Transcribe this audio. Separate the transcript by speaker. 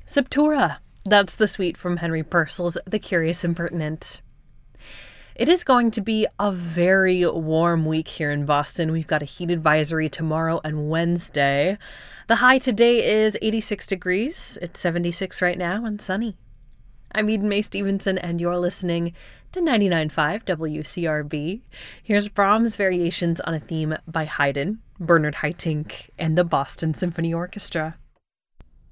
Speaker 1: Septura. That's the suite from Henry Purcell's The Curious Impertinent. It is going to be a very warm week here in Boston. We've got a heat advisory tomorrow and Wednesday. The high today is 86 degrees. It's 76 right now and sunny. I'm Eden Mae Stevenson, and you're listening to 99.5 WCRB. Here's Brahms' Variations on a Theme by Haydn, Bernard Haitink, and the Boston Symphony Orchestra.